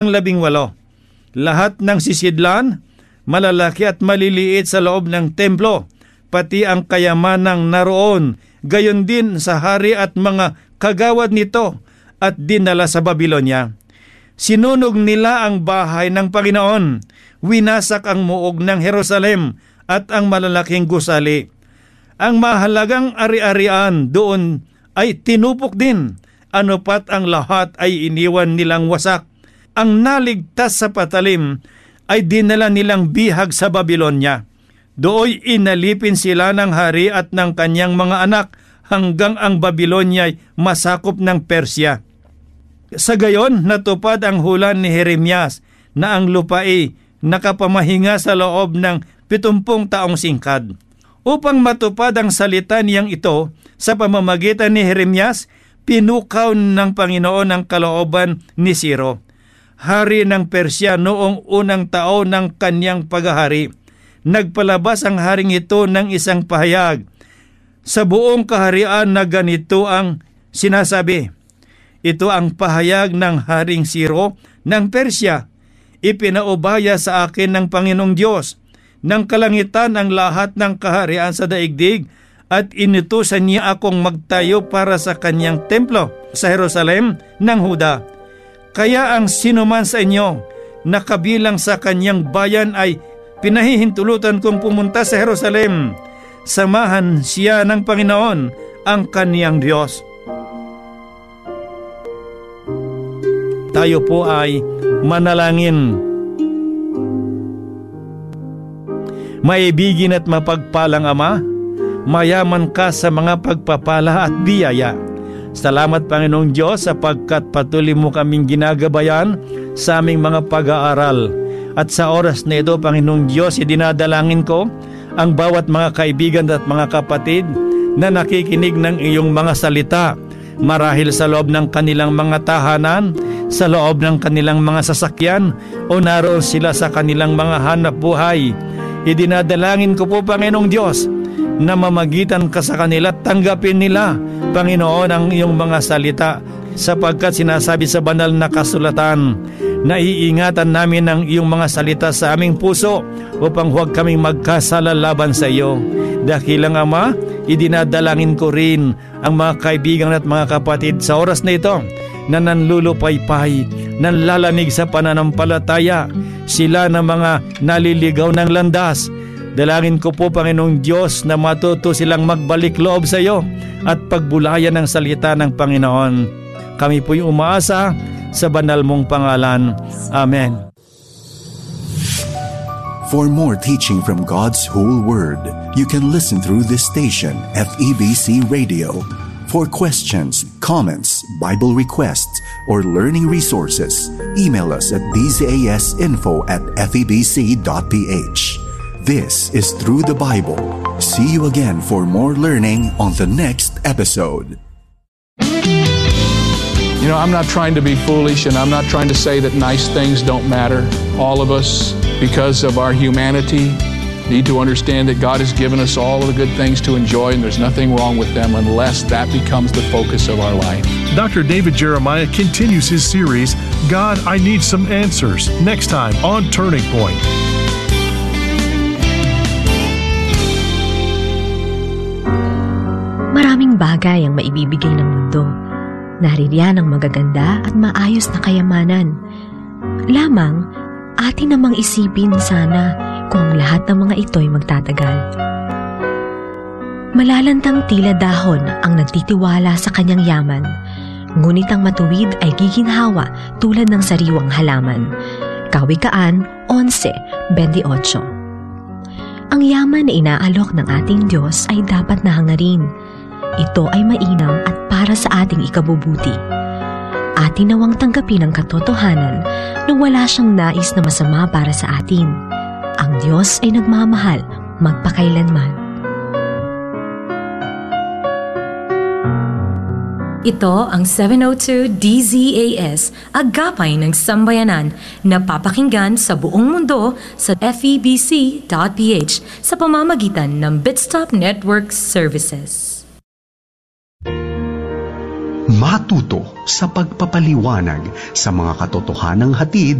18, lahat ng sisidlan, malalaki at maliliit sa loob ng templo, pati ang kayamanang naroon, gayon din sa hari at mga kagawad nito, at dinala sa Babilonya. Sinunog nila ang bahay ng Panginoon, winasak ang muog ng Jerusalem at ang malalaking gusali. Ang mahalagang ari-arian doon ay tinupok din, anupat ang lahat ay iniwan nilang wasak. Ang naligtas sa patalim ay dinala nilang bihag sa Babilonya. Dooy inalipin sila ng hari at ng kanyang mga anak hanggang ang Babilonya ay masakop ng Persya. Sa gayon, natupad ang hula ni Jeremias na ang lupa ay nakapamahinga sa loob ng 70 taong singkad. Upang matupad ang salita niyang ito, sa pamamagitan ni Jeremias, pinukaw ng Panginoon ang kalooban ni Ciro, hari ng Persya noong unang taon ng kanyang paghahari. Nagpalabas ang haring ito ng isang pahayag sa buong kaharian na ganito ang sinasabi. Ito ang pahayag ng haring Ciro ng Persya. Ipinaubaya sa akin ng Panginoong Diyos ng kalangitan ang lahat ng kaharian sa daigdig, at inutusan niya akong magtayo para sa kanyang templo sa Jerusalem ng Huda. Kaya ang sinuman sa inyo na kabilang sa kanyang bayan ay pinahihintulutan kong pumunta sa Jerusalem. Samahan siya ng Panginoon, ang kaniyang Diyos. Tayo po ay manalangin. Maibigin at mapagpalang Ama, mayaman ka sa mga pagpapala at biyaya. Salamat Panginoong Diyos sapagkat patuloy mo kaming ginagabayan sa aming mga pag-aaral. At sa oras na ito, Panginoong Diyos, idinadalangin ko ang bawat mga kaibigan at mga kapatid na nakikinig ng iyong mga salita, marahil sa loob ng kanilang mga tahanan, sa loob ng kanilang mga sasakyan, o naroon sila sa kanilang mga hanap buhay. Idinadalangin ko po, Panginoong Diyos, na mamagitan ka sa kanila, tanggapin nila, Panginoon, ang iyong mga salita, sapagkat sinasabi sa banal na kasulatan, naiingatan namin ang iyong mga salita sa aming puso upang huwag kaming magkasala laban sa iyo. Dakilang Ama, idinadalangin ko rin ang mga kaibigan at mga kapatid sa oras na ito na nanlulupaypay, nanlalamig sa pananampalataya, sila na mga naliligaw ng landas. Dalangin ko po, Panginoong Diyos, na matuto silang magbalik loob sa iyo at pagbulayan ng salita ng Panginoon. Kami po'y umaasa sa banal mong pangalan. Amen. For more teaching from God's whole Word, you can listen through this station, FEBC Radio. For questions, comments, Bible requests, or learning resources, email us at dzasinfo@febc.ph. This is Through the Bible. See you again for more learning on the next episode. You know, I'm not trying to be foolish, and I'm not trying to say that nice things don't matter. All of us, because of our humanity, need to understand that God has given us all of the good things to enjoy, and there's nothing wrong with them unless that becomes the focus of our life. Dr. David Jeremiah continues his series, God, I Need Some Answers, next time on Turning Point. Maraming bagay ang maibibigay ng mundo. Naririyan ang magaganda at maayos na kayamanan. Lamang, atin namang isipin sana kung ang lahat ng mga ito'y magtatagal. Malalantang tila dahon ang nagtitiwala sa kanyang yaman, ngunit ang matuwid ay giginhawa tulad ng sariwang halaman. Kawikaan 11:28. Ang yaman na inaalok ng ating Diyos ay dapat na hangarin. Ito ay mainam at para sa ating ikabubuti. Atin nawang tanggapin ang katotohanan na wala siyang nais na masama para sa atin. Ang Diyos ay nagmamahal magpakailanman. Ito ang 702 DZAS, Agapay ng Sambayanan, na papakinggan sa buong mundo sa FEBC.ph sa pamamagitan ng Bitstop Network Services. Matuto sa pagpapaliwanag sa mga katotohanang hatid